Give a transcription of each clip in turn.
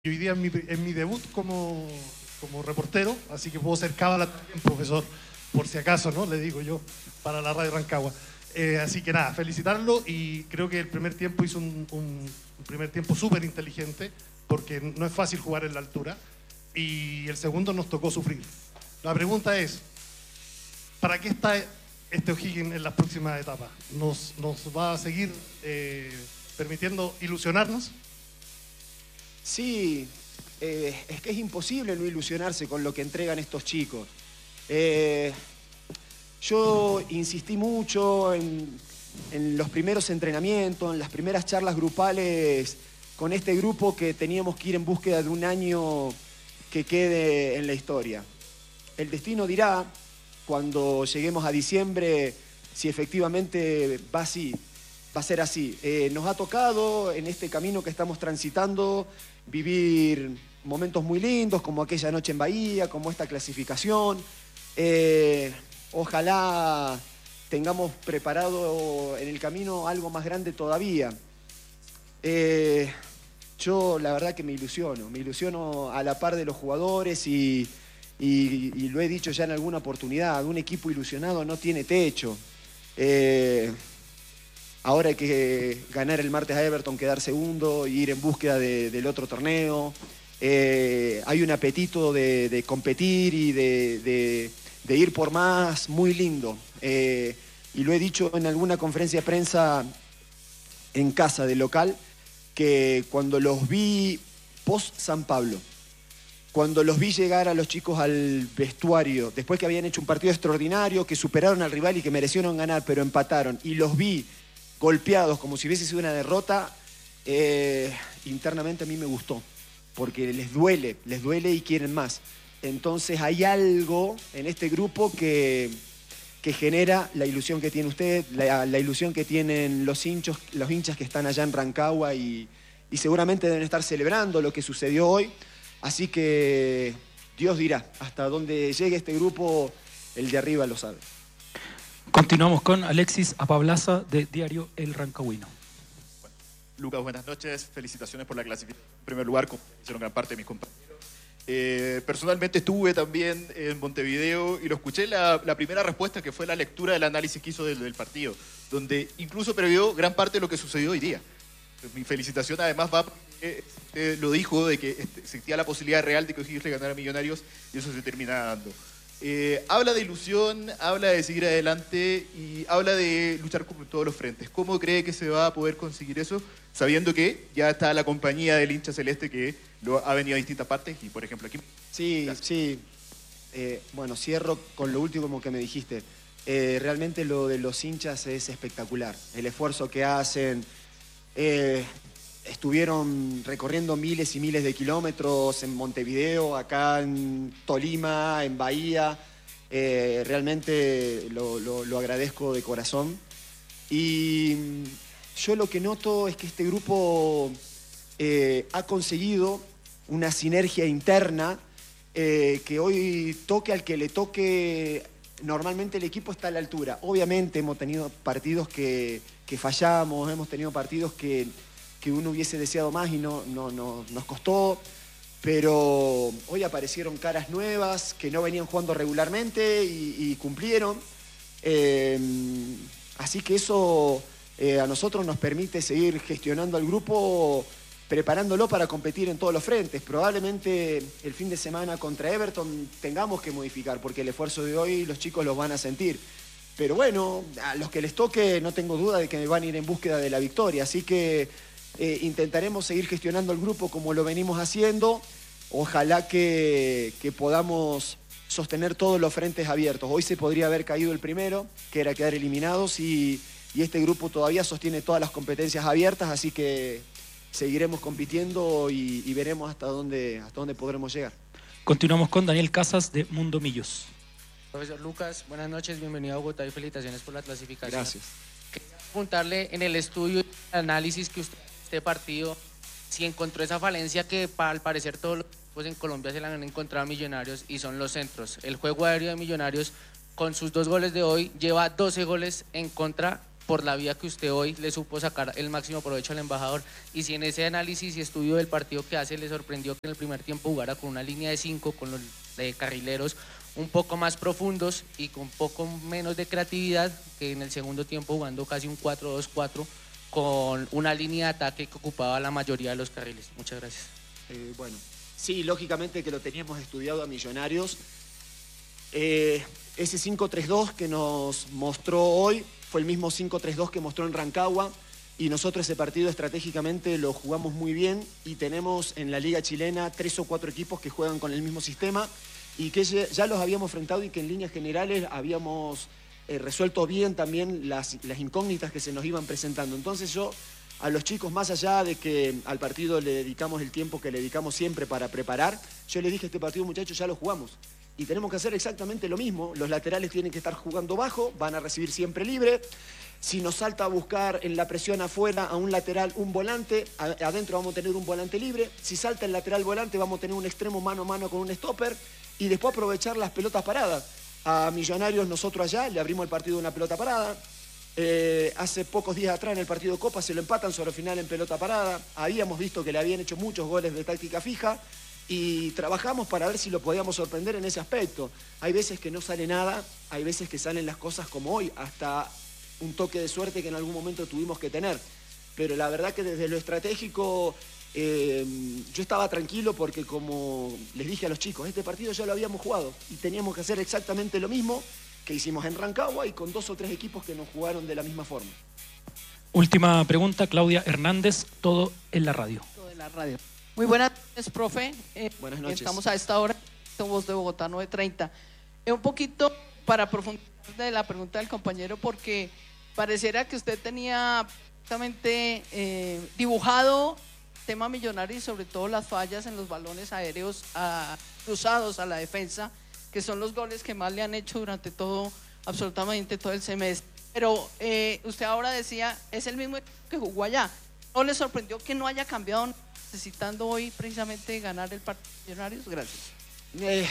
Y hoy día es mi debut como reportero, así que puedo ser cábala también, profesor, por si acaso, ¿no? Le digo yo, para la Radio Rancagua. Así que nada, felicitarlo y creo que el primer tiempo hizo un primer tiempo súper inteligente, porque no es fácil jugar en la altura, y el segundo nos tocó sufrir. La pregunta es, ¿para qué está este O'Higgins en las próximas etapas? ¿Nos va a seguir permitiendo ilusionarnos? Sí, es que es imposible no ilusionarse con lo que entregan estos chicos. Yo insistí mucho en los primeros entrenamientos, en las primeras charlas grupales con este grupo, que teníamos que ir en búsqueda de un año que quede en la historia. El destino dirá, cuando lleguemos a diciembre, si efectivamente va a ser así. Nos ha tocado en este camino que estamos transitando vivir momentos muy lindos, como aquella noche en Bahía, como esta clasificación. Ojalá tengamos preparado en el camino algo más grande todavía. Yo la verdad que me ilusiono a la par de los jugadores y lo he dicho ya en alguna oportunidad, un equipo ilusionado no tiene techo. Ahora hay que ganar el martes a Everton, quedar segundo e ir en búsqueda del otro torneo. Hay un apetito de competir y de ir por más muy lindo. Y lo he dicho en alguna conferencia de prensa en casa de local, que cuando los vi post San Pablo, cuando los vi llegar a los chicos al vestuario, después que habían hecho un partido extraordinario, que superaron al rival y que merecieron ganar, pero empataron, y los vi golpeados como si hubiese sido una derrota, internamente a mí me gustó, porque les duele y quieren más. Entonces hay algo en este grupo que genera la ilusión que tiene usted, la ilusión que tienen los hinchas que están allá en Rancagua, y seguramente deben estar celebrando lo que sucedió hoy. Así que Dios dirá, hasta dónde llegue este grupo, el de arriba lo sabe. Continuamos con Alexis Apablaza, de Diario El Rancagüino. Bueno, Lucas, buenas noches. Felicitaciones por la clasificación. En primer lugar, como hicieron gran parte de mis compañeros. Personalmente estuve también en Montevideo y lo escuché la primera respuesta, que fue la lectura del análisis que hizo del partido, donde incluso previó gran parte de lo que sucedió hoy día. Mi felicitación además va porque lo dijo, de que existía la posibilidad real de que O'Higgins le ganara a Millonarios, y eso se termina dando. Habla de ilusión, habla de seguir adelante y habla de luchar por todos los frentes. ¿Cómo cree que se va a poder conseguir eso, sabiendo que ya está la compañía del hincha celeste que lo ha venido a distintas partes y, por ejemplo, aquí? Sí, gracias. Sí. Bueno, cierro con lo último que me dijiste. Realmente lo de los hinchas es espectacular. El esfuerzo que hacen. Estuvieron recorriendo miles y miles de kilómetros en Montevideo, acá en Tolima, en Bahía. Realmente lo agradezco de corazón. Y yo lo que noto es que este grupo ha conseguido una sinergia interna, que hoy toque al que le toque. Normalmente el equipo está a la altura. Obviamente hemos tenido partidos que fallamos, hemos tenido partidos que uno hubiese deseado más y no nos costó, pero hoy aparecieron caras nuevas que no venían jugando regularmente y cumplieron. Así que eso a nosotros nos permite seguir gestionando al grupo, preparándolo para competir en todos los frentes. Probablemente el fin de semana contra Everton tengamos que modificar, porque el esfuerzo de hoy los chicos los van a sentir. Pero bueno, a los que les toque no tengo duda de que van a ir en búsqueda de la victoria. Así que intentaremos seguir gestionando el grupo como lo venimos haciendo. Ojalá que podamos sostener todos los frentes abiertos. Hoy se podría haber caído el primero, que era quedar eliminados, y este grupo todavía sostiene todas las competencias abiertas, así que seguiremos compitiendo y veremos hasta dónde podremos llegar. Continuamos con Daniel Casas, de Mundo Millos. Profesor Lucas, buenas noches, bienvenido a Bogotá y felicitaciones por la clasificación. Gracias. Quería preguntarle, en el estudio y el análisis que usted hizo de este partido, si encontró esa falencia que al parecer todos los equipos en Colombia se la han encontrado a Millonarios, y son los centros. El juego aéreo de Millonarios, con sus 2 goles de hoy, lleva 12 goles en contra por la vía que usted hoy le supo sacar el máximo provecho al embajador, y si en ese análisis y estudio del partido que hace le sorprendió que en el primer tiempo jugara con una línea de 5, con los carrileros un poco más profundos y con poco menos de creatividad, que en el segundo tiempo jugando casi un 4-2-4 con una línea de ataque que ocupaba la mayoría de los carriles. Muchas gracias. Bueno, sí, lógicamente que lo teníamos estudiado a Millonarios. Ese 5-3-2 que nos mostró hoy fue el mismo 5-3-2 que mostró en Rancagua, y nosotros ese partido estratégicamente lo jugamos muy bien, y tenemos en la Liga Chilena 3 o 4 equipos que juegan con el mismo sistema y que ya los habíamos enfrentado, y que en líneas generales habíamos resuelto bien también las incógnitas que se nos iban presentando. Entonces yo a los chicos, más allá de que al partido le dedicamos el tiempo que le dedicamos siempre para preparar, yo les dije: este partido, muchachos, ya lo jugamos y tenemos que hacer exactamente lo mismo. Los laterales tienen que estar jugando bajo, van a recibir siempre libre. Si nos salta a buscar en la presión afuera a un lateral, un volante, adentro vamos a tener un volante libre. Si salta el lateral volante, vamos a tener un extremo mano a mano con un stopper, y después aprovechar las pelotas paradas. A Millonarios nosotros allá le abrimos el partido de una pelota parada. Hace pocos días atrás en el partido de Copa se lo empatan sobre final en pelota parada. Habíamos visto que le habían hecho muchos goles de táctica fija y trabajamos para ver si lo podíamos sorprender en ese aspecto. Hay veces que no sale nada, hay veces que salen las cosas como hoy, hasta un toque de suerte que en algún momento tuvimos que tener. Pero la verdad que desde lo estratégico yo estaba tranquilo, porque como les dije a los chicos, este partido ya lo habíamos jugado y teníamos que hacer exactamente lo mismo que hicimos en Rancagua y con 2 o 3 equipos que nos jugaron de la misma forma. Última pregunta, Claudia Hernández, Todo en la Radio. Todo en la radio. Muy buenas noches, profe. Buenas noches. Estamos a esta hora, somos de Bogotá 9:30. Un poquito para profundizar de la pregunta del compañero, porque pareciera que usted tenía exactamente dibujado tema Millonario y sobre todo las fallas en los balones aéreos cruzados a la defensa, que son los goles que más le han hecho durante todo, absolutamente todo el semestre. Pero usted ahora decía, es el mismo equipo que jugó allá. ¿No le sorprendió que no haya cambiado, necesitando hoy precisamente ganar el partido de Millonarios? Gracias.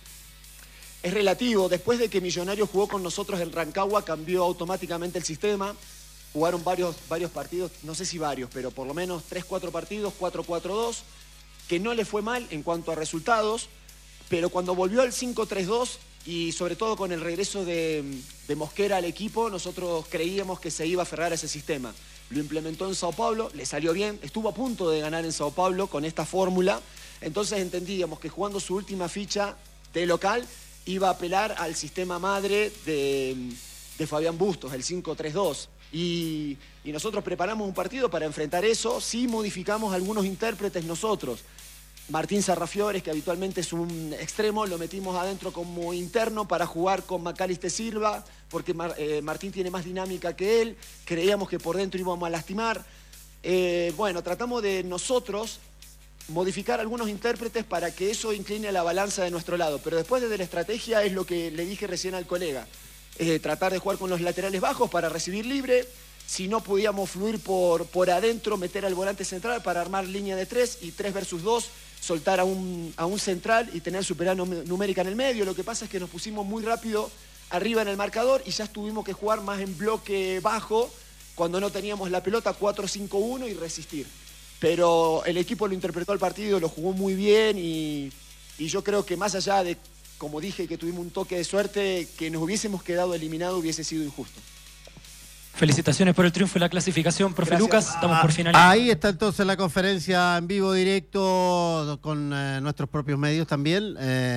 Es relativo. Después de que Millonarios jugó con nosotros en Rancagua, cambió automáticamente el sistema. Jugaron varios partidos, no sé si varios, pero por lo menos 3, 4 partidos, 4-4-2, que no le fue mal en cuanto a resultados, pero cuando volvió al 5-3-2 y sobre todo con el regreso de Mosquera al equipo, nosotros creíamos que se iba a aferrar a ese sistema. Lo implementó en Sao Paulo, le salió bien, estuvo a punto de ganar en Sao Paulo con esta fórmula, entonces entendíamos que jugando su última ficha de local iba a apelar al sistema madre de Fabián Bustos, el 5-3-2. Y nosotros preparamos un partido para enfrentar eso. Sí modificamos algunos intérpretes nosotros. Martín Sarrafiores, que habitualmente es un extremo, lo metimos adentro como interno para jugar con Macalister Silva, porque Martín tiene más dinámica que él. Creíamos que por dentro íbamos a lastimar. Bueno, tratamos de nosotros modificar algunos intérpretes para que eso incline la balanza de nuestro lado. Pero después de la estrategia es lo que le dije recién al colega. Tratar de jugar con los laterales bajos para recibir libre. Si no podíamos fluir por adentro, meter al volante central para armar línea de 3 y 3 versus 2, soltar a un central y tener superioridad numérica en el medio. Lo que pasa es que nos pusimos muy rápido arriba en el marcador y ya tuvimos que jugar más en bloque bajo cuando no teníamos la pelota, 4-5-1 y resistir. Pero el equipo lo interpretó al partido, lo jugó muy bien y yo creo que más allá de, como dije, que tuvimos un toque de suerte, que nos hubiésemos quedado eliminados hubiese sido injusto. Felicitaciones por el triunfo y la clasificación, profe Gracias. Lucas. Estamos por finalizar. Ahí está entonces la conferencia en vivo directo con nuestros propios medios también,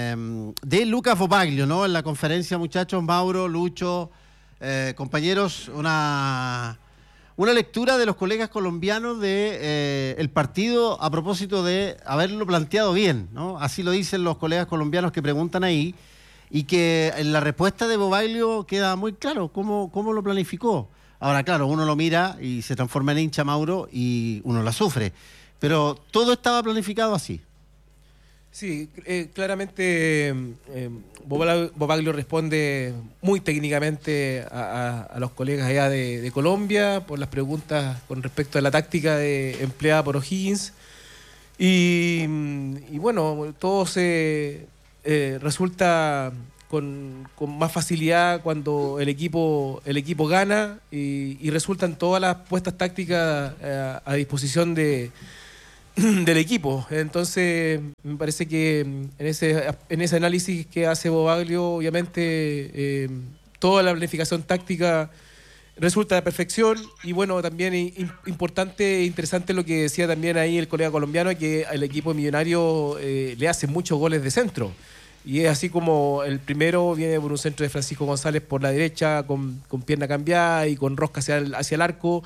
de Lucas Bobaglio, ¿no? En la conferencia, muchachos, Mauro, Lucho, compañeros, una lectura de los colegas colombianos de el partido a propósito de haberlo planteado bien, ¿no? Así lo dicen los colegas colombianos que preguntan ahí, y que en la respuesta de Bobaglio queda muy claro cómo lo planificó. Ahora, claro, uno lo mira y se transforma en hincha, Mauro, y uno la sufre. Pero todo estaba planificado así. Sí, claramente Bobaglio responde muy técnicamente a los colegas allá de Colombia por las preguntas con respecto a la táctica empleada por O'Higgins. Y bueno, todo se resulta más facilidad cuando el equipo gana y resultan todas las puestas tácticas a disposición del equipo. Entonces me parece que en ese análisis que hace Bobaglio, obviamente toda la planificación táctica resulta de perfección. Y bueno, también importante e interesante lo que decía también ahí el colega colombiano, que el equipo millonario le hace muchos goles de centro. Y es así como el primero viene por un centro de Francisco González por la derecha, con pierna cambiada y con rosca hacia el arco.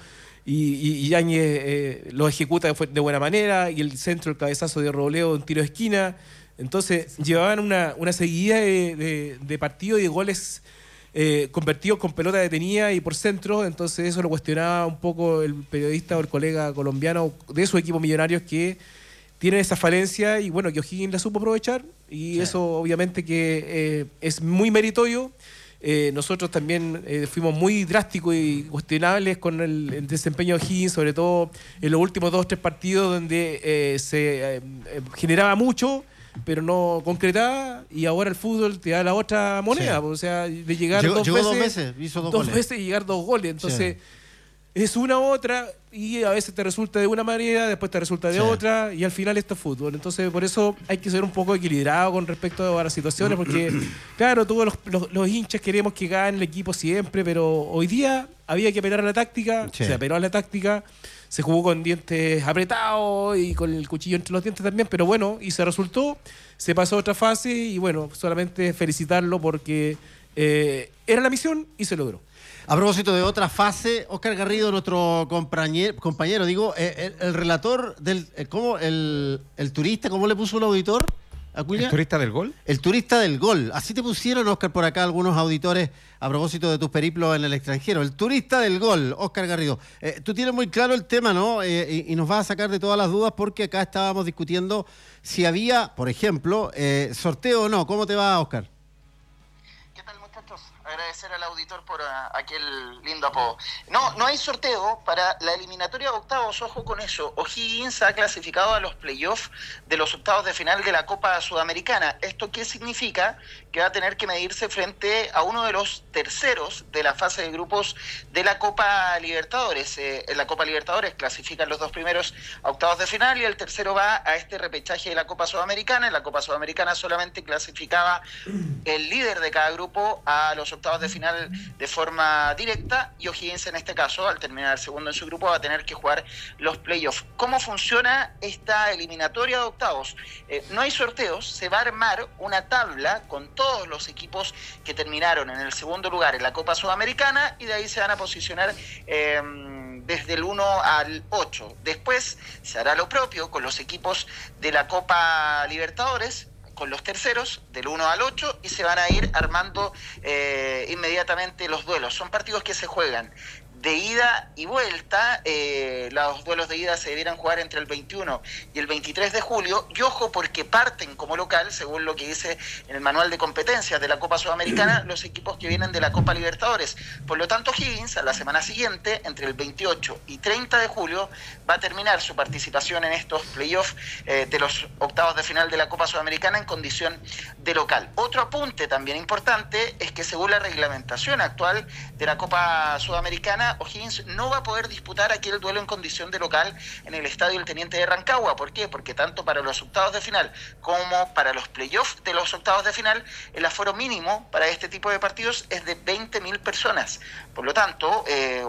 Y Yáñez lo ejecuta de buena manera. Y el centro, el cabezazo de Robledo, un tiro de esquina. Entonces llevaban una seguidilla de partidos y de goles convertidos con pelota detenida y por centro. Entonces eso lo cuestionaba un poco el periodista o el colega colombiano de su equipo Millonarios, que tienen esa falencia y bueno, que O'Higgins la supo aprovechar y sí, eso obviamente que es muy meritorio. Nosotros también fuimos muy drásticos y cuestionables con el desempeño de O'Higgins, sobre todo en los últimos 2 o 3 partidos donde se generaba mucho pero no concretaba, y ahora el fútbol te da la otra moneda, sí. O sea, de llegar llegó dos veces, hizo dos goles. veces y llegar 2 goles, entonces sí. Es una u otra, y a veces te resulta de una manera, después te resulta de sí. otra, y al final esto es fútbol. Entonces por eso hay que ser un poco equilibrado con respecto a las situaciones, porque claro, todos los hinchas queremos que gane el equipo siempre, pero hoy día había que apelar a la táctica, sí. Se apeló a la táctica, se jugó con dientes apretados y con el cuchillo entre los dientes también, pero bueno, y se resultó, se pasó a otra fase, y bueno, solamente felicitarlo porque era la misión y se logró. A propósito de otra fase, Óscar Garrido, nuestro compañero, digo, el relator del el turista, ¿cómo le puso un auditor? ¿Acuña? ¿El turista del gol? El turista del gol. Así te pusieron, Óscar, por acá algunos auditores a propósito de tus periplos en el extranjero. El turista del gol, Óscar Garrido. Tú tienes muy claro el tema, ¿no? Y nos vas a sacar de todas las dudas, porque acá estábamos discutiendo si había, por ejemplo, sorteo o no. ¿Cómo te va, Óscar? ¿Qué tal, muchachos? Agradecer al auditor por aquel lindo apodo. No hay sorteo para la eliminatoria de octavos, ojo con eso. O'Higgins ha clasificado a los playoffs de los octavos de final de la Copa Sudamericana. ¿Esto qué significa? Que va a tener que medirse frente a uno de los terceros de la fase de grupos de la Copa Libertadores. En la Copa Libertadores clasifican los 2 primeros a octavos de final y el tercero va a este repechaje de la Copa Sudamericana. En la Copa Sudamericana solamente clasificaba el líder de cada grupo a los octavos de final de forma directa, y O'Higgins en este caso, al terminar segundo en su grupo, va a tener que jugar los playoffs. ¿Cómo funciona esta eliminatoria de octavos? No hay sorteos, se va a armar una tabla con todos los equipos que terminaron en el segundo lugar en la Copa Sudamericana, y de ahí se van a posicionar desde el 1 al 8. Después se hará lo propio con los equipos de la Copa Libertadores, con los terceros, del 1 al 8, y se van a ir armando inmediatamente los duelos. Son partidos que se juegan de ida y vuelta. Los duelos de ida se debieran jugar entre el 21 y el 23 de julio, y ojo porque parten como local, según lo que dice en el manual de competencias de la Copa Sudamericana, los equipos que vienen de la Copa Libertadores. Por lo tanto, Higgins, a la semana siguiente, entre el 28 y 30 de julio, va a terminar su participación en estos playoffs de los octavos de final de la Copa Sudamericana en condición de local. Otro apunte también importante es que según la reglamentación actual de la Copa Sudamericana, O'Higgins no va a poder disputar aquel duelo en condición de local en el Estadio El Teniente de Rancagua. ¿Por qué? Porque tanto para los octavos de final como para los playoffs de los octavos de final, el aforo mínimo para este tipo de partidos es de 20.000 personas. Por lo tanto,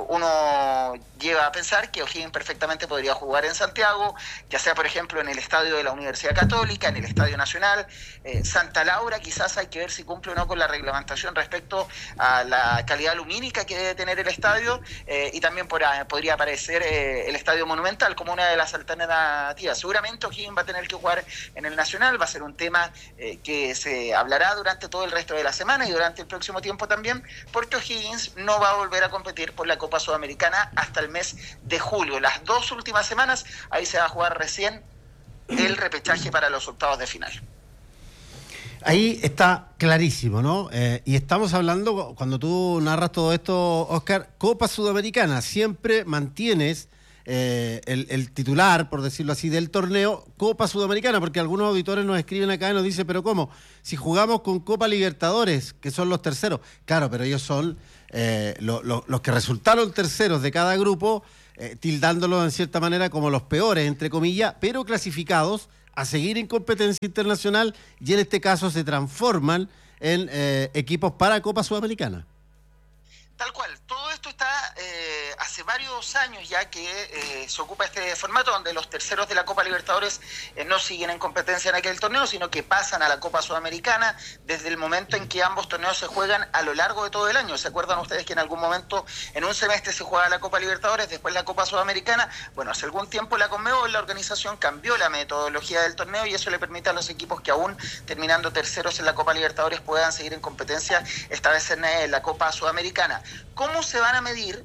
uno lleva a pensar que O'Higgins perfectamente podría jugar en Santiago, ya sea por ejemplo en el Estadio de la Universidad Católica, en el Estadio Nacional. Santa Laura quizás hay que ver si cumple o no con la reglamentación respecto a la calidad lumínica que debe tener el estadio. Y también podría aparecer el Estadio Monumental como una de las alternativas. Seguramente O'Higgins va a tener que jugar en el Nacional, va a ser un tema que se hablará durante todo el resto de la semana y durante el próximo tiempo también, porque O'Higgins no va a volver a competir por la Copa Sudamericana hasta el mes de julio. Las 2 últimas semanas, ahí se va a jugar recién el repechaje para los octavos de final. Ahí está clarísimo, ¿no? Y estamos hablando, cuando tú narras todo esto, Óscar, Copa Sudamericana, siempre mantienes el titular, por decirlo así, del torneo Copa Sudamericana, porque algunos auditores nos escriben acá y nos dicen, pero ¿cómo? Si jugamos con Copa Libertadores, que son los terceros. Claro, pero ellos son los que resultaron terceros de cada grupo, tildándolos en cierta manera como los peores, entre comillas, pero clasificados a seguir en competencia internacional y en este caso se transforman en equipos para Copa Sudamericana. Tal cual, todo esto está hace varios años ya que se ocupa este formato donde los terceros de la Copa Libertadores no siguen en competencia en aquel torneo, sino que pasan a la Copa Sudamericana desde el momento en que ambos torneos se juegan a lo largo de todo el año. ¿Se acuerdan ustedes que en algún momento, en un semestre se juega la Copa Libertadores, después la Copa Sudamericana? Bueno, hace algún tiempo la Conmebol, la organización, cambió la metodología del torneo y eso le permite a los equipos que aún terminando terceros en la Copa Libertadores puedan seguir en competencia, esta vez en la Copa Sudamericana. ¿Cómo se van a medir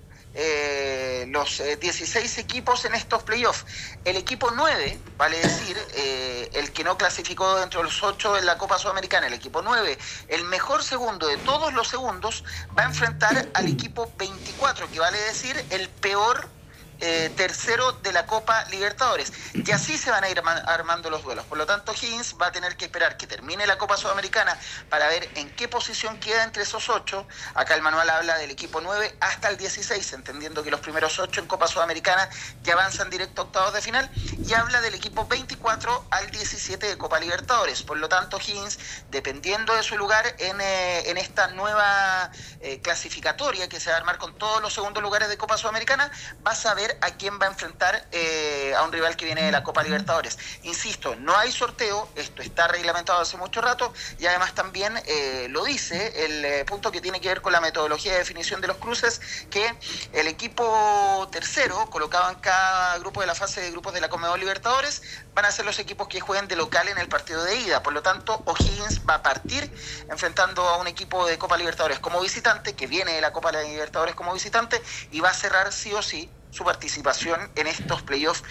los 16 equipos en estos playoffs? El equipo 9, vale decir, el que no clasificó dentro de los 8 en la Copa Sudamericana, el equipo 9, el mejor segundo de todos los segundos, va a enfrentar al equipo 24, que vale decir el peor tercero de la Copa Libertadores. Y así se van a ir armando los duelos. Por lo tanto, Higgins va a tener que esperar que termine la Copa Sudamericana para ver en qué posición queda entre esos 8. Acá el manual habla del equipo 9 hasta el 16, entendiendo que los primeros 8 en Copa Sudamericana ya avanzan directo a octavos de final, y habla del equipo 24 al 17 de Copa Libertadores. Por lo tanto, Higgins, dependiendo de su lugar en esta nueva clasificatoria que se va a armar con todos los segundos lugares de Copa Sudamericana, va a saber a quién va a enfrentar a un rival que viene de la Copa Libertadores. Insisto, no hay sorteo, esto está reglamentado hace mucho rato, y además también lo dice el punto que tiene que ver con la metodología de definición de los cruces, que el equipo tercero, colocado en cada grupo de la fase de grupos de la Conmebol Libertadores, van a ser los equipos que jueguen de local en el partido de ida. Por lo tanto, O'Higgins va a partir enfrentando a un equipo de Copa Libertadores como visitante, que viene de la Copa Libertadores como visitante, y va a cerrar sí o sí su participación en estos playoffs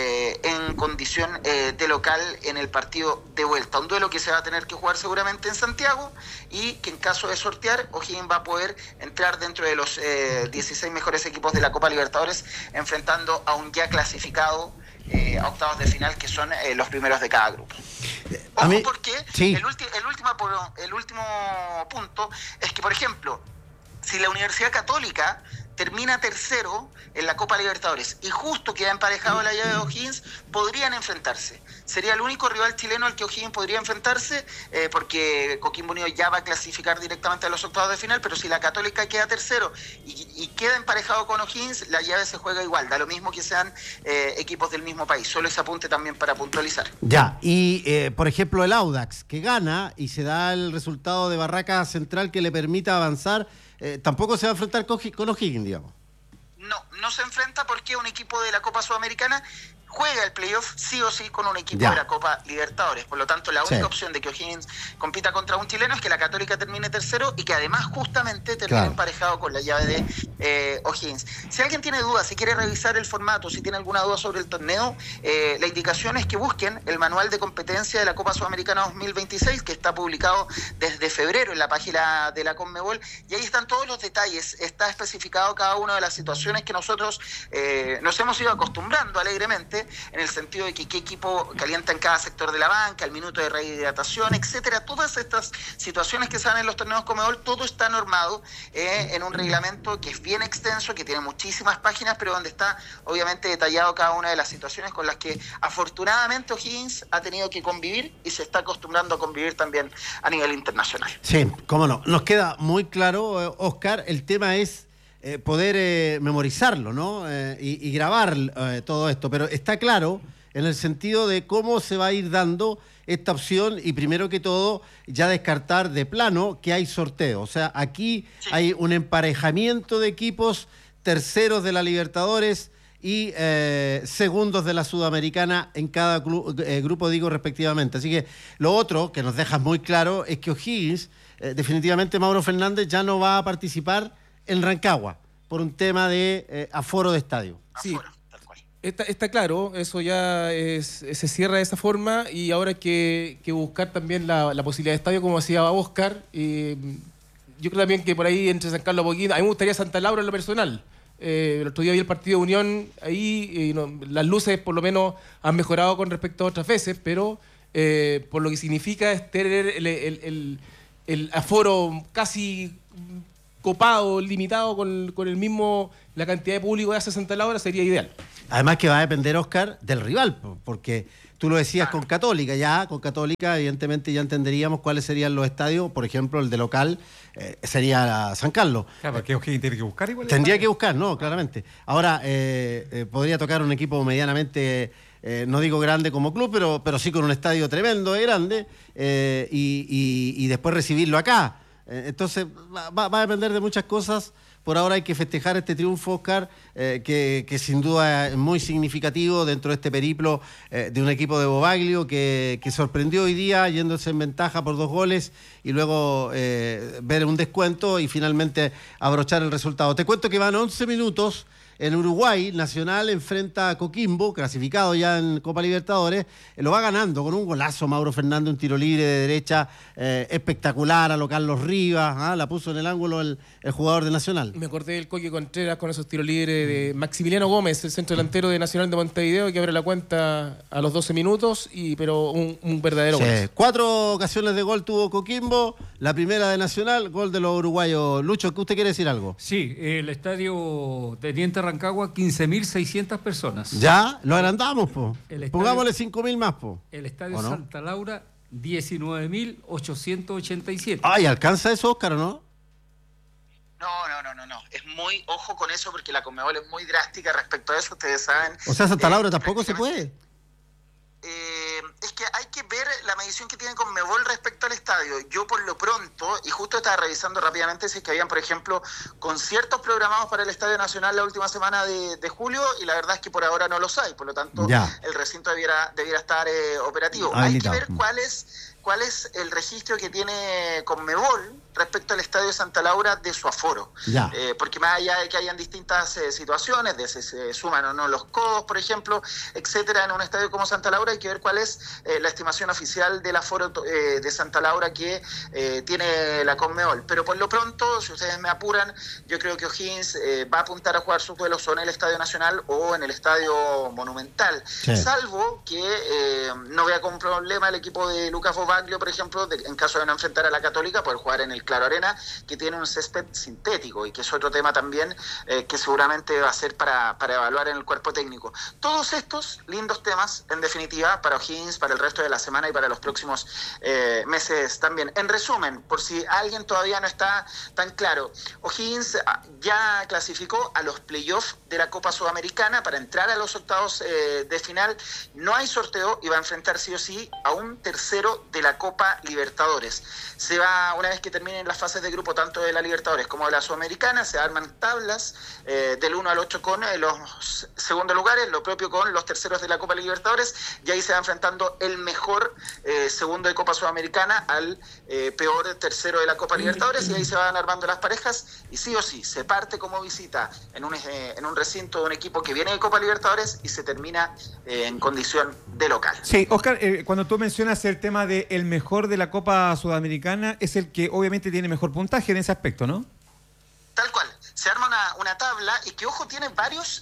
en condición de local en el partido de vuelta. Un duelo que se va a tener que jugar seguramente en Santiago, y que en caso de sortear, O'Higgins va a poder entrar dentro de los 16 mejores equipos de la Copa Libertadores, enfrentando a un ya clasificado a octavos de final, que son los primeros de cada grupo. Ojo, porque sí, el último punto es que, por ejemplo, si la Universidad Católica termina tercero en la Copa Libertadores y justo queda emparejado la llave de O'Higgins, podrían enfrentarse. Sería el único rival chileno al que O'Higgins podría enfrentarse, porque Coquimbo Unido ya va a clasificar directamente a los octavos de final, pero si la Católica queda tercero y queda emparejado con O'Higgins, la llave se juega igual, da lo mismo que sean equipos del mismo país. Solo ese apunte también para puntualizar. Ya, y por ejemplo el Audax, que gana y se da el resultado de Barraca Central que le permita avanzar, tampoco se va a enfrentar con O'Higgins, digamos. No se enfrenta porque un equipo de la Copa Sudamericana juega el playoff sí o sí con un equipo de la Copa Libertadores. Por lo tanto, la única opción de que O'Higgins compita contra un chileno es que la Católica termine tercero y que además justamente termine emparejado con la llave de O'Higgins. Si alguien tiene dudas, si quiere revisar el formato, si tiene alguna duda sobre el torneo, la indicación es que busquen el manual de competencia de la Copa Sudamericana 2026, que está publicado desde febrero en la página de la Conmebol, y ahí están todos los detalles. Está especificado cada una de las situaciones que nosotros nos hemos ido acostumbrando alegremente, en el sentido de que qué equipo calienta en cada sector de la banca, el minuto de rehidratación, etcétera. Todas estas situaciones que se dan en los torneos Conmebol, todo está normado en un reglamento que es bien extenso, que tiene muchísimas páginas, pero donde está obviamente detallado cada una de las situaciones con las que afortunadamente O'Higgins ha tenido que convivir y se está acostumbrando a convivir también a nivel internacional. Sí, cómo no. Nos queda muy claro, Oscar, el tema es poder memorizarlo, ¿no? Y grabar todo esto, pero está claro en el sentido de cómo se va a ir dando esta opción, y primero que todo ya descartar de plano que hay sorteo. O sea, aquí hay un emparejamiento de equipos, terceros de la Libertadores y segundos de la Sudamericana en cada grupo, digo, respectivamente. Así que lo otro que nos deja muy claro es que O'Higgins, definitivamente Mauro Fernández ya no va a participar en Rancagua por un tema de aforo de estadio. Sí, está claro, eso ya se cierra de esa forma, y ahora hay que buscar también la posibilidad de estadio, como decía Oscar. Yo creo también que por ahí entre San Carlos y Apoquindo, a mí me gustaría Santa Laura en lo personal, El otro día vi el partido de Unión ahí, y las luces por lo menos han mejorado con respecto a otras veces, pero por lo que significa es tener el aforo casi copado, limitado con el mismo, la cantidad de público de hace Santa Laura sería ideal. Además que va a depender, Oscar, del rival, porque tú lo decías con Católica, evidentemente ya entenderíamos cuáles serían los estadios, por ejemplo, el de local sería San Carlos. Claro, porque O'Higgins tiene que buscar igual. Tendría que buscar, no, claramente. Ahora, podría tocar un equipo medianamente, no digo grande como club, pero sí con un estadio tremendo de grande, y después recibirlo acá. Entonces, va a depender de muchas cosas. Por ahora hay que festejar este triunfo, Oscar, que sin duda es muy significativo dentro de este periplo de un equipo de Bobaglio que sorprendió hoy día yéndose en ventaja por 2 goles y luego ver un descuento y finalmente abrochar el resultado. Te cuento que van 11 minutos. En Uruguay, Nacional enfrenta a Coquimbo, clasificado ya en Copa Libertadores. Lo va ganando con un golazo Mauro Fernández, un tiro libre de derecha espectacular a lo Carlos Rivas. La puso en el ángulo el jugador de Nacional. Me acordé del Coque Contreras con esos tiros libres de Maximiliano Gómez, el centro delantero de Nacional de Montevideo, que abre la cuenta a los 12 minutos, pero un verdadero gol. 4 ocasiones de gol tuvo Coquimbo, la primera de Nacional, gol de los uruguayos. Lucho, ¿usted quiere decir algo? Sí, el estadio Teniente Rancagua, 15.600 personas. Ya, lo agrandamos, po. Pongámosle 5.000 más, po. El estadio Santa Laura, 19.887. Ay, ¿alcanza eso, Óscar, o no? No. Es muy, ojo con eso, porque la Conmebol es muy drástica respecto a eso, ustedes saben. O sea, Santa Laura tampoco se puede. Es que hay que ver la medición que tiene Conmebol respecto al estadio. Yo por lo pronto, y justo estaba revisando rápidamente si es que habían, por ejemplo, conciertos programados para el Estadio Nacional la última semana de julio, y la verdad es que por ahora no los hay, por lo tanto el recinto debiera estar operativo. Habilitado. Hay que ver cuál es el registro que tiene Conmebol respecto al Estadio Santa Laura de su aforo. Porque más allá de que hayan distintas situaciones, de si se suman o no los codos, por ejemplo, etcétera, en un estadio como Santa Laura, hay que ver cuál es la estimación oficial del aforo de Santa Laura que tiene la Conmebol. Pero por lo pronto, si ustedes me apuran, yo creo que O'Higgins va a apuntar a jugar sus duelos o en el Estadio Nacional o en el Estadio Monumental. Salvo que no vea con problema el equipo de Lucas Bobaglio, por ejemplo, en caso de no enfrentar a la Católica, poder jugar en el Claro Arena, que tiene un césped sintético y que es otro tema también que seguramente va a ser para evaluar en el cuerpo técnico. Todos estos lindos temas, en definitiva, para O'Higgins, para el resto de la semana y para los próximos meses también. En resumen, por si alguien todavía no está tan claro, O'Higgins ya clasificó a los playoffs de la Copa Sudamericana para entrar a los octavos de final. No hay sorteo y va a enfrentar sí o sí a un tercero de la Copa Libertadores. Se va, una vez que terminen las fases de grupo tanto de la Libertadores como de la Sudamericana, se arman tablas del 1 al 8 con los segundos lugares, lo propio con los terceros de la Copa Libertadores, y ahí se va enfrentando el mejor segundo de Copa Sudamericana al peor tercero de la Copa Libertadores, y ahí se van armando las parejas, y sí o sí, se parte como visita en un recinto de un equipo que viene de Copa Libertadores y se termina en condición de local. Sí, Oscar, cuando tú mencionas el tema de el mejor de la Copa Sudamericana, es el que obviamente tiene mejor puntaje en ese aspecto, ¿no? Tal cual. Se arma una tabla y que, ojo, tiene varios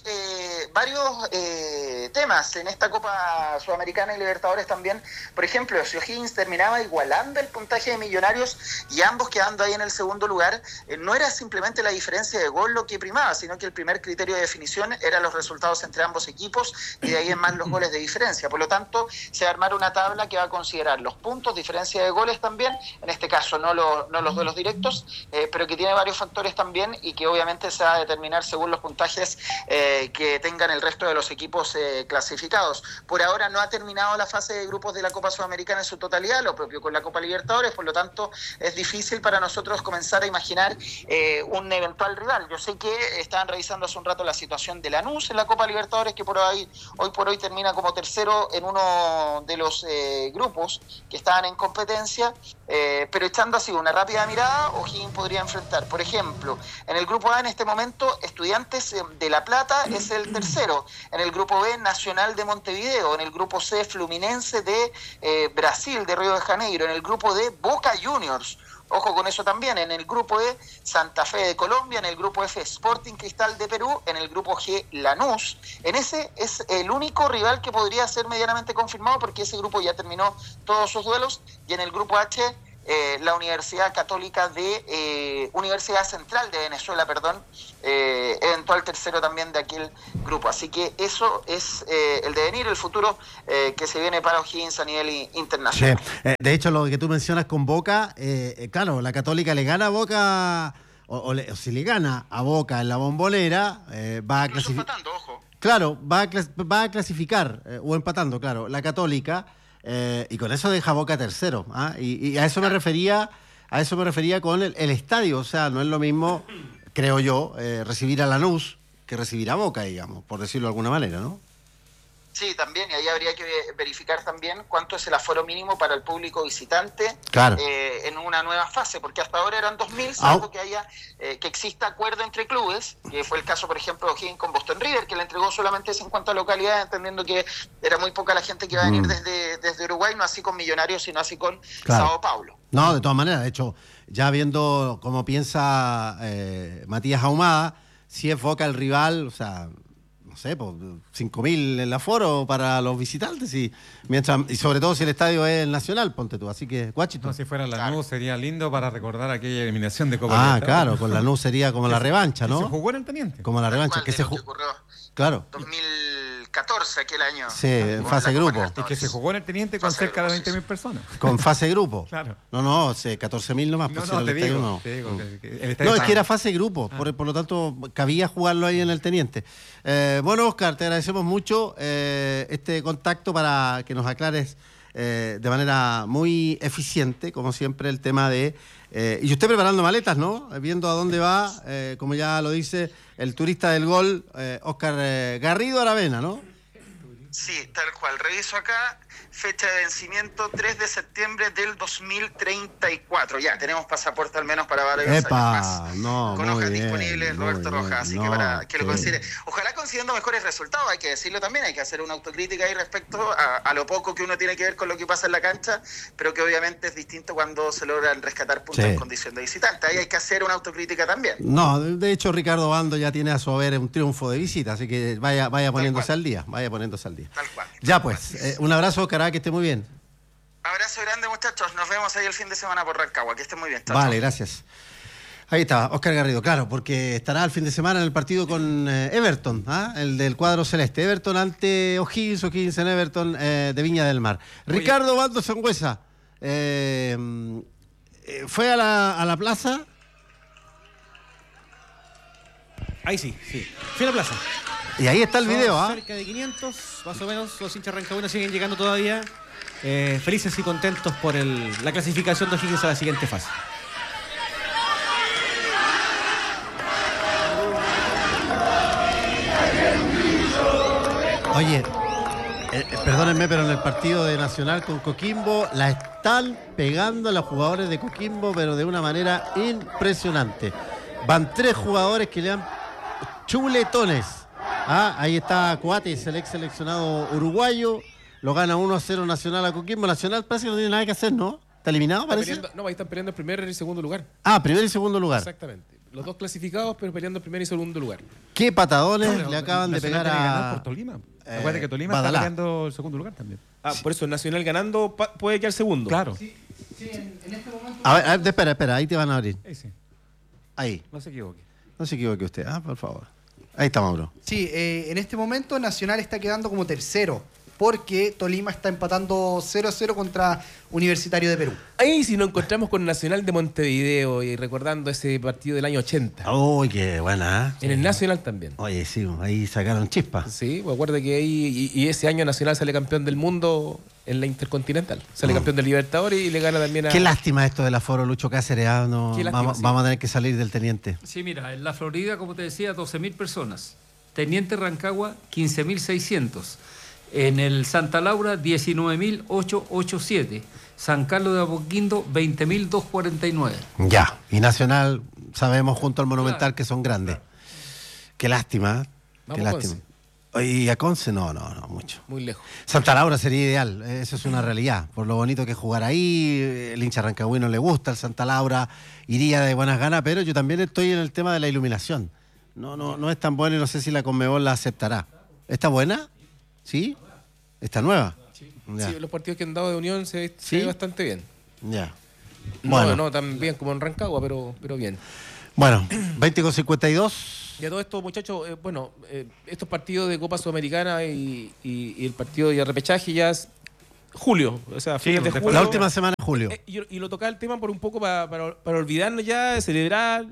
temas en esta Copa Sudamericana y Libertadores también. Por ejemplo, si O'Higgins terminaba igualando el puntaje de Millonarios y ambos quedando ahí en el segundo lugar, no era simplemente la diferencia de gol lo que primaba, sino que el primer criterio de definición eran los resultados entre ambos equipos y de ahí en más los goles de diferencia. Por lo tanto, se va a armar una tabla que va a considerar los puntos, diferencia de goles también, en este caso no los duelos directos, pero que tiene varios factores también y que obviamente se va a determinar según los puntajes que tengan el resto de los equipos clasificados. Por ahora no ha terminado la fase de grupos de la Copa Sudamericana en su totalidad, lo propio con la Copa Libertadores, por lo tanto es difícil para nosotros comenzar a imaginar un eventual rival. Yo sé que estaban revisando hace un rato la situación de Lanús en la Copa Libertadores, que hoy por hoy termina como tercero en uno de los grupos que estaban en competencia, pero echando así una rápida mirada, O'Higgins podría enfrentar, por ejemplo, en el grupo A en este momento, Estudiantes de La Plata es el tercero, en el grupo B, Nacional de Montevideo, en el grupo C, Fluminense de Brasil, de Río de Janeiro, en el grupo D, Boca Juniors, Ojo con eso también. En el grupo E, Santa Fe de Colombia. En el grupo F, Sporting Cristal de Perú. En el grupo G, Lanús. En ese es el único rival que podría ser medianamente confirmado porque ese grupo ya terminó todos sus duelos. Y en el grupo H, la Universidad Católica de Universidad Central de Venezuela, eventual tercero también de aquel grupo. Así que eso es el devenir, el futuro que se viene para O'Higgins a nivel internacional. Sí. De hecho, lo que tú mencionas con Boca, claro, la Católica le gana a Boca, o si le gana a Boca en la Bombonera, va a clasificar. Claro, va a clasificar, o empatando, claro, la Católica. Y con eso deja Boca tercero. Y a eso me refería con el estadio. O sea, no es lo mismo, creo yo, recibir a Lanús que recibir a Boca, digamos, por decirlo de alguna manera, ¿no? Sí, también, y ahí habría que verificar también cuánto es el aforo mínimo para el público visitante en una nueva fase, porque hasta ahora eran 2.000, salvo que que exista acuerdo entre clubes, que fue el caso, por ejemplo, de O'Higgins con Boston River, que le entregó solamente 50 localidades, entendiendo que era muy poca la gente que iba a venir desde Uruguay, no así con Millonarios, sino así con Sao Paulo. No, de todas maneras, de hecho, ya viendo cómo piensa Matías Ahumada, si es Boca el rival, o sea, no sé, pues 5.000 el aforo para los visitantes y sobre todo si el estadio es el Nacional, ponte tú. Así que, Guachito. No, si fuera Lanús sería lindo para recordar aquella eliminación de Copa Libertadores. Claro, con Lanús sería como la revancha, ¿no? Se jugó en el Teniente. Como la revancha. Que ocurrió. Claro. 2014, aquel año. Sí, en fase grupo. Y que se jugó en el Teniente con cerca de 20.000 personas. Con fase grupo. Claro. No, 14.000 nomás. Te digo, es que era fase grupo, por lo tanto cabía jugarlo ahí en el Teniente. Bueno, Oscar, te agradecemos mucho este contacto para que nos aclares de manera muy eficiente, como siempre, el tema de... y usted preparando maletas, ¿no? Viendo a dónde va, como ya lo dice el turista del gol, Oscar Garrido Aravena, ¿no? Sí, tal cual. Reviso acá, fecha de vencimiento 3 de septiembre del 2034. Ya, tenemos pasaporte al menos para varios años más. Con hojas disponibles, Roberto Rojas, así que para que lo considere. Ojalá consiguiendo mejores resultados, hay que decirlo también, hay que hacer una autocrítica ahí respecto a lo poco que uno tiene que ver con lo que pasa en la cancha, pero que obviamente es distinto cuando se logran rescatar puntos en condición de visitante. Ahí hay que hacer una autocrítica también. No, de hecho Ricardo Bando ya tiene a su haber un triunfo de visita, así que vaya poniéndose al día, Tal cual. Ya pues, un abrazo, Oscar, que esté muy bien. Abrazo grande, muchachos. Nos vemos ahí el fin de semana por Rancagua. Que esté muy bien. Vale, gracias. Ahí está, Oscar Garrido, claro, porque estará el fin de semana en el partido con Everton, el del cuadro celeste. Everton ante O'Higgins en Everton de Viña del Mar. Ricardo Bando Sangüesa fue a la plaza. Ahí sí. Fui a la plaza. Y ahí está el video, cerca de 500, más o menos, los hinchas rancagüinos siguen llegando todavía. Felices y contentos por la clasificación de O'Higgins a la siguiente fase. Oye, perdónenme, pero en el partido de Nacional con Coquimbo la están pegando a los jugadores de Coquimbo, pero de una manera impresionante. Van 3 jugadores que le dan chuletones. Ahí está Coates, el ex seleccionado uruguayo. Lo gana 1-0 Nacional a Coquimbo. Nacional parece que no tiene nada que hacer, ¿no? ¿Está eliminado, parece? Ahí están peleando el primer y el segundo lugar. Primer y segundo lugar. Exactamente. Los dos clasificados, pero peleando el primer y segundo lugar. ¿Qué patadones le acaban de pegar a por Tolima? Acuérdate que Tolima está peleando el segundo lugar también. Por eso Nacional ganando puede quedar segundo. Claro. Sí, en este momento... A ver, espera, ahí te van a abrir. Ahí. No se equivoque. No se equivoque usted, por favor. Ahí está, Mauro. Sí, en este momento Nacional está quedando como tercero, porque Tolima está empatando 0-0 contra Universitario de Perú. Ahí sí nos encontramos con Nacional de Montevideo y recordando ese partido del año 80. ¡Uy, qué buena! En el Nacional también. Oye, sí, ahí sacaron chispas. Sí, pues acuerda que ahí, y ese año Nacional sale campeón del mundo en la Intercontinental. Sale campeón del Libertadores y le gana también a... Qué lástima esto del aforo, Lucho Cáceres. Vamos a tener que salir del Teniente. Sí, mira, en la Florida, como te decía, 12.000 personas. Teniente Rancagua, 15.600. En el Santa Laura, 19.887. San Carlos de Apoquindo, 20.249. Ya, y Nacional, sabemos junto al Monumental que son grandes. Qué lástima, qué lástima. Y a Conce no mucho. Muy lejos. Santa Laura sería ideal, eso es una realidad. Por lo bonito que es jugar ahí, el hincha rancagüino le gusta, el Santa Laura iría de buenas ganas, pero yo también estoy en el tema de la iluminación. No es tan buena y no sé si la Conmebol la aceptará. ¿Está buena? ¿Sí? ¿Está nueva? Sí, Ya. los partidos que han dado de Unión se ¿Sí? ve bastante bien. Ya. No tan bien como en Rancagua, pero bien. Bueno, 20:52. Y a todo esto, muchachos, estos partidos de Copa Sudamericana y el partido de repechaje ya es julio, o sea, fines de julio. La última semana de julio. Y lo tocaba el tema por un poco para olvidarnos ya, de celebrar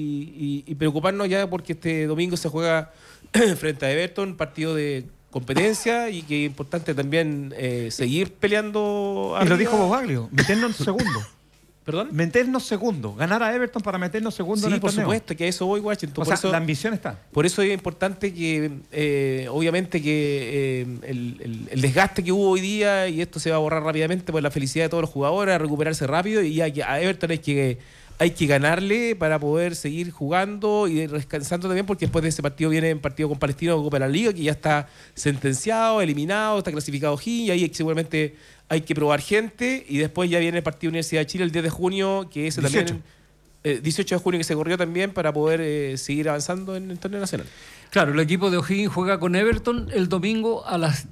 y preocuparnos ya porque este domingo se juega frente a Everton, partido de competencia y que es importante también seguir peleando Y arriba. lo dijo Bobaglio, meternos segundo. ¿Perdón? Meternos segundo, ganar a Everton para meternos segundo en Sí, el por torneo. supuesto, que a eso voy, Washington. O Por sea, eso, la ambición está. por eso es importante que, obviamente, que el desgaste que hubo hoy día, y esto se va a borrar rápidamente por la felicidad de todos los jugadores, a recuperarse rápido, y a Everton hay que ganarle para poder seguir jugando y descansando también, porque después de ese partido viene el partido con Palestino que Copa de la Liga, que ya está sentenciado, eliminado, está clasificado O'Higgins, y ahí seguramente hay que probar gente, y después ya viene el partido Universidad de Chile el 10 de junio, que ese 18. también 18 de junio que se corrió también para poder seguir avanzando en el torneo nacional. Claro, el equipo de O'Higgins juega con Everton el domingo a las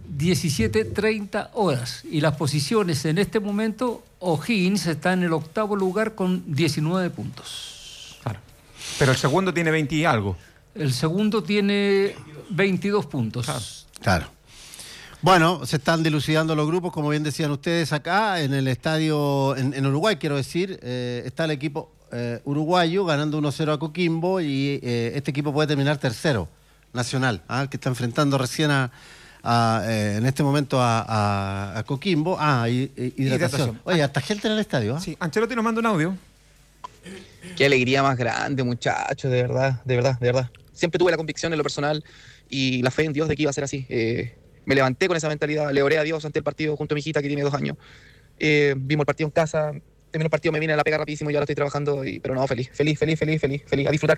17:30 horas. Y las posiciones en este momento, O'Higgins está en el 8º lugar con 19 puntos. Claro. Pero el segundo tiene 20 y algo. El segundo tiene 22 puntos. Claro. Bueno, se están dilucidando los grupos, como bien decían ustedes acá, en el estadio, en Uruguay, quiero decir, está el equipo uruguayo ganando 1-0 a Coquimbo y este equipo puede terminar tercero, Nacional, el que está enfrentando recién en este momento a Coquimbo. Hidratación. Oye, hasta gente en el estadio. Sí, Ancelotti nos manda un audio. Qué alegría más grande, muchachos, de verdad. Siempre tuve la convicción en lo personal y la fe en Dios de que iba a ser así. Me levanté con esa mentalidad, le oré a Dios ante el partido junto a mi hijita que tiene 2 años. Vimos el partido en casa, terminó el partido, me vine a la pega rapidísimo y ahora estoy trabajando, pero no, feliz, a disfrutar.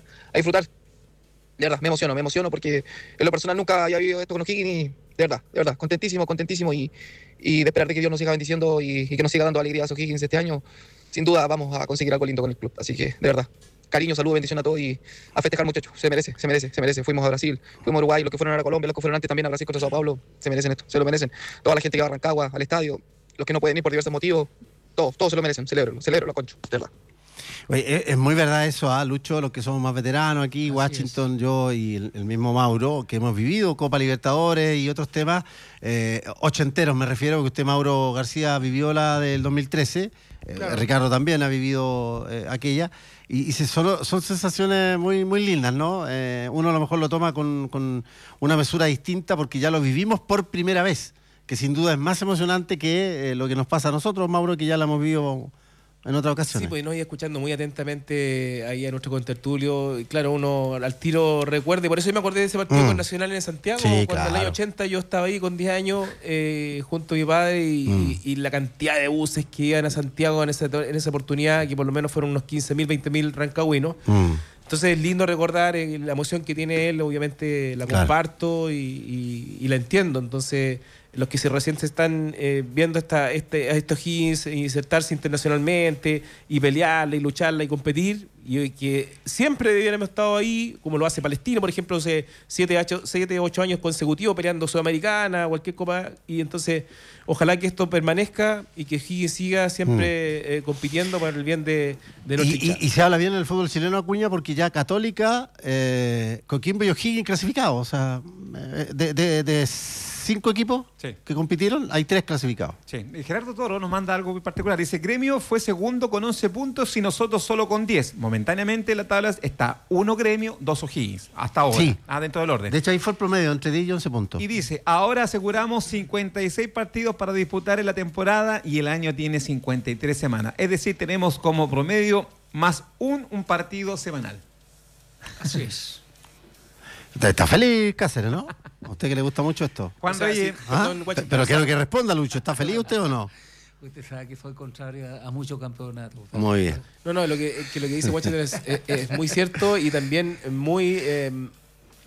De verdad, me emociono porque en lo personal nunca había vivido esto con O'Higgins y de verdad, contentísimo y de esperar de que Dios nos siga bendiciendo y que nos siga dando alegrías a O'Higgins este año. Sin duda vamos a conseguir algo lindo con el club, así que de verdad. Cariño, salud, bendición a todos y a festejar, muchachos. Se merece. Fuimos a Brasil, fuimos a Uruguay, los que fueron a Colombia, los que fueron antes también a Brasil contra Sao Paulo. Se merecen esto, se lo merecen. Toda la gente que va a Rancagua, al estadio, los que no pueden ir por diversos motivos, todos se lo merecen. Celebro la concho, de verdad. Oye, es muy verdad eso, Lucho, los que somos más veteranos aquí, Washington, yo y el mismo Mauro, que hemos vivido Copa Libertadores y otros temas, ochenteros me refiero, porque usted, Mauro García, vivió la del 2013, claro. Ricardo también ha vivido aquella, y son sensaciones muy, muy lindas, ¿no? Uno a lo mejor lo toma con una mesura distinta porque ya lo vivimos por primera vez, que sin duda es más emocionante que lo que nos pasa a nosotros, Mauro, que ya la hemos vivido en otra ocasión. Sí, pues no, y escuchando muy atentamente ahí a nuestro contertulio, y claro, uno al tiro recuerde, por eso yo me acordé de ese partido con Nacional en Santiago, sí, cuando en el año 80 yo estaba ahí con 10 años junto a mi padre y la cantidad de buses que iban a Santiago en esa oportunidad, que por lo menos fueron unos 15.000, 20.000 rancagüinos. Entonces es lindo recordar la emoción que tiene él, obviamente la comparto y la entiendo. Entonces los que recién se están viendo a estos O'Higgins insertarse internacionalmente y pelearla y lucharla y competir, y que siempre debiéramos estado ahí, como lo hace Palestino, por ejemplo, hace 7 8 años consecutivos peleando Sudamericana, cualquier copa, y entonces ojalá que esto permanezca y que O'Higgins siga siempre compitiendo por el bien de nuestra hinchada. Y se habla bien en el fútbol chileno, Acuña, porque ya Católica, Coquimbo y O'Higgins clasificados, o sea, de 5 equipos que compitieron, hay 3 clasificados. Sí. Gerardo Toro nos manda algo muy particular. Dice, Gremio fue segundo con 11 puntos y nosotros solo con 10. Momentáneamente en la tabla está 1 Gremio, 2 O'Higgins. Hasta ahora. Sí. Dentro del orden. De hecho, ahí fue el promedio, entre 10 y 11 puntos. Y dice, ahora aseguramos 56 partidos para disputar en la temporada y el año tiene 53 semanas. Es decir, tenemos como promedio más un partido semanal. Así es. Está feliz Cáceres, ¿no? ¿A usted que le gusta mucho esto? Cuando Pero quiero que responda, Lucho. ¿Está feliz usted o no? Usted sabe que soy contrario a muchos campeonatos. Muy bien. No, lo que dice Washington es muy cierto y también muy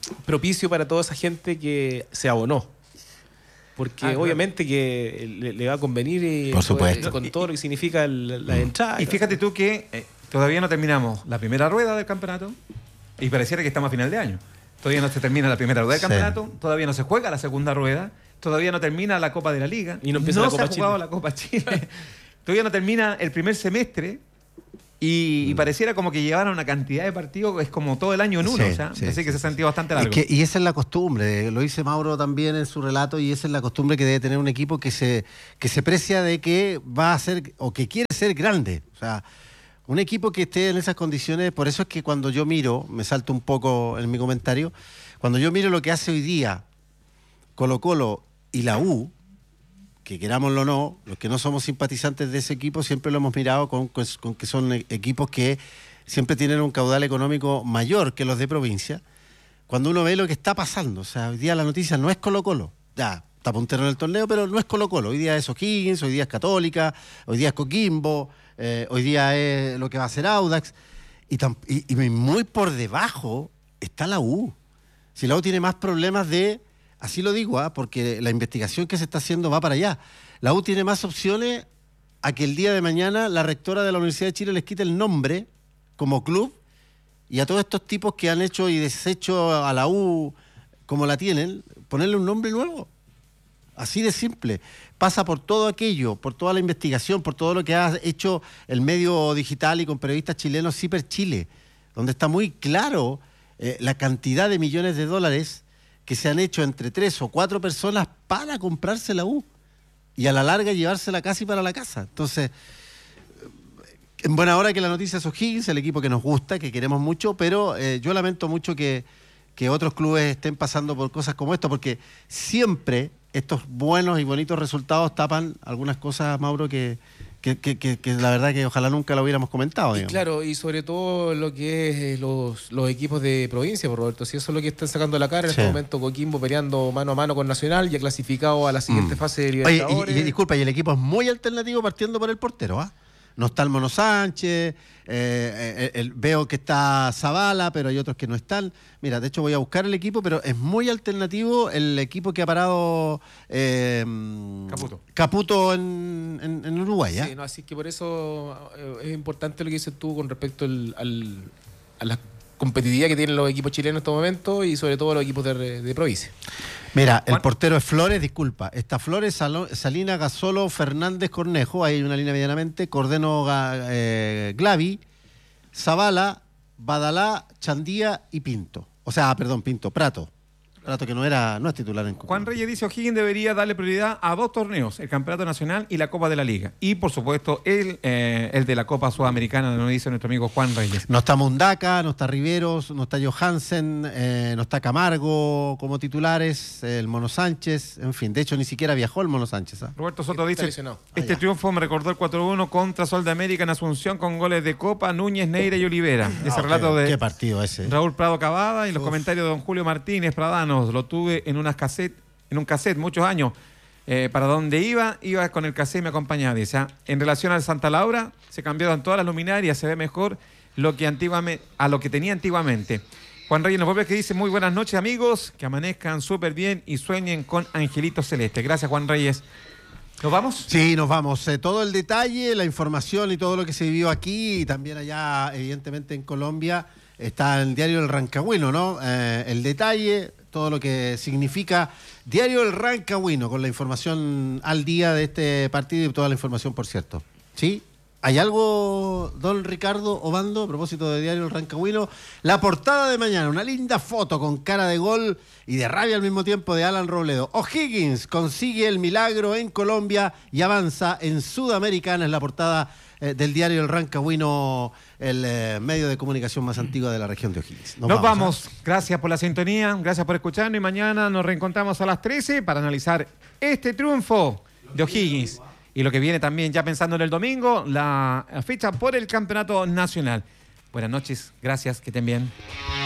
propicio para toda esa gente que se abonó. Porque obviamente que le va a convenir por supuesto. con todo lo que significa la entrada. Y fíjate tú que todavía no terminamos la primera rueda del campeonato y pareciera que estamos a final de año. Todavía no se termina la primera rueda del campeonato, todavía no se juega la segunda rueda, todavía no termina la Copa de la Liga, y no empieza la Copa se ha jugado Chile. la Copa Chile, todavía no termina el primer semestre y pareciera como que llevaron una cantidad de partidos, es como todo el año en uno, Sí, o sea, sí, así que se ha sentido bastante largo. Y esa es la costumbre, lo dice Mauro también en su relato, y esa es la costumbre que debe tener un equipo que se precia de que va a ser, o que quiere ser grande. O sea, un equipo que esté en esas condiciones, por eso es que cuando yo miro, me salto un poco en mi comentario, cuando yo miro lo que hace hoy día Colo-Colo y la U, que querámoslo o no, los que no somos simpatizantes de ese equipo siempre lo hemos mirado con que son equipos que siempre tienen un caudal económico mayor que los de provincia. Cuando uno ve lo que está pasando, o sea, hoy día la noticia no es Colo-Colo, ya está puntero en el torneo, pero no es Colo-Colo, hoy día es O'Higgins, hoy día es Católica, hoy día es Coquimbo, hoy día es lo que va a ser Audax, y muy por debajo está la U. Si la U tiene más problemas así lo digo, porque la investigación que se está haciendo va para allá. La U tiene más opciones a que el día de mañana la rectora de la Universidad de Chile les quite el nombre como club, y a todos estos tipos que han hecho y deshecho a la U como la tienen, ponerle un nombre nuevo. Así de simple. Pasa por todo aquello, por toda la investigación, por todo lo que ha hecho el medio digital y con periodistas chilenos Ciper Chile, donde está muy claro la cantidad de millones de dólares que se han hecho entre 3 o 4 personas para comprarse la U y a la larga llevársela casi para la casa. Entonces, en buena hora que la noticia es O'Higgins, el equipo que nos gusta, que queremos mucho, pero yo lamento mucho que otros clubes estén pasando por cosas como esto, porque siempre estos buenos y bonitos resultados tapan algunas cosas, Mauro, que la verdad que ojalá nunca lo hubiéramos comentado. Y claro, y sobre todo lo que es los equipos de provincia, por Roberto, si eso es lo que están sacando la cara en este momento. Coquimbo peleando mano a mano con Nacional, ya clasificado a la siguiente fase de Libertadores. Oye, y disculpa, y el equipo es muy alternativo partiendo por el portero, ¿ah? No está el Mono Sánchez, veo que está Zavala, pero hay otros que no están. Mira, de hecho voy a buscar el equipo, pero es muy alternativo el equipo que ha parado Caputo en Uruguay. ¿Eh? Sí, no, así que por eso es importante lo que dices tú con respecto a la competitividad que tienen los equipos chilenos en estos momentos y sobre todo los equipos de provincia. Mira, el portero es Flores, disculpa. Está Flores, Salina, Gasolo, Fernández, Cornejo. Ahí hay una línea medianamente. Cordeno, Glavi, Zavala, Badalá, Chandía y Pinto. O sea, perdón, Pinto, Prato. Prato que no es titular en Coquimbo. Juan Reyes dice O'Higgins debería darle prioridad a 2 torneos, el Campeonato Nacional y la Copa de la Liga. Y por supuesto el de la Copa Sudamericana, nos dice nuestro amigo Juan Reyes. No está Mundaca, no está Riveros, no está Johansen, no está Camargo como titulares, el Mono Sánchez, en fin, de hecho ni siquiera viajó el Mono Sánchez. Roberto Soto dice, triunfo me recordó el 4-1 contra Sol de América en Asunción con goles de Copa, Núñez, Neira y Olivera. Ese relato de ¿qué partido ese? Raúl Prado Cavada y los comentarios de don Julio Martínez Pradano. Lo tuve en un cassette muchos años. Para donde iba con el cassette y me acompañaba. Dice, en relación al Santa Laura, se cambiaron todas las luminarias, se ve mejor a lo que tenía antiguamente. Juan Reyes nos vuelve que dice, muy buenas noches amigos, que amanezcan súper bien y sueñen con Angelito Celeste. Gracias Juan Reyes. ¿Nos vamos? Sí, nos vamos. Todo el detalle, la información y todo lo que se vivió aquí y también allá, evidentemente en Colombia, está en el diario El Rancagüino, ¿no? El detalle, todo lo que significa Diario El Rancagüino, con la información al día de este partido y toda la información, por cierto. ¿Sí? ¿Hay algo, don Ricardo Obando, a propósito de Diario El Rancagüino? La portada de mañana, una linda foto con cara de gol y de rabia al mismo tiempo de Alan Robledo. O'Higgins consigue el milagro en Colombia y avanza en Sudamericana, es la portada del Diario El Rancagüino, el medio de comunicación más antiguo de la región de O'Higgins. Nos vamos. Gracias por la sintonía, gracias por escucharnos y mañana nos reencontramos a las 13 para analizar este triunfo de O'Higgins y lo que viene también, ya pensando en el domingo, la fecha por el Campeonato Nacional. Buenas noches, gracias, que estén bien.